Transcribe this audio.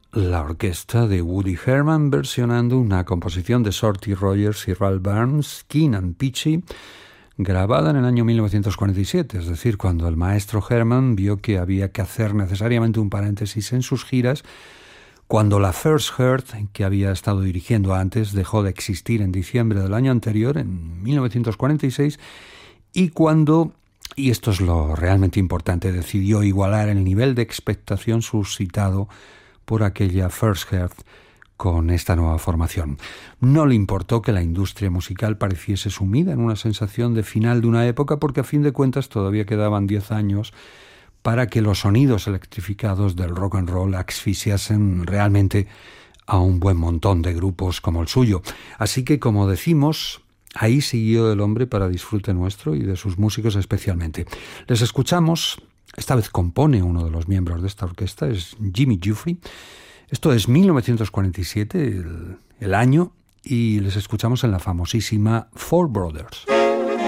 la orquesta de Woody Herman versionando una composición de Shorty Rogers y Ralph Burns, Keen and Peachy, grabada en el año 1947, es decir, cuando el maestro Herman vio que había que hacer necesariamente un paréntesis en sus giras, cuando la First Heard, que había estado dirigiendo antes, dejó de existir en diciembre del año anterior, en 1946, y cuando, y esto es lo realmente importante, decidió igualar el nivel de expectación suscitado por aquella First Heard con esta nueva formación. No le importó que la industria musical pareciese sumida en una sensación de final de una época, porque a fin de cuentas todavía quedaban 10 años para que los sonidos electrificados del rock and roll asfixiasen realmente a un buen montón de grupos como el suyo. Así que, como decimos, ahí siguió el hombre para disfrute nuestro y de sus músicos especialmente. Les escuchamos, esta vez compone uno de los miembros de esta orquesta, es Jimmy Giuffre. Esto es 1947, el año, y les escuchamos en la famosísima Four Brothers.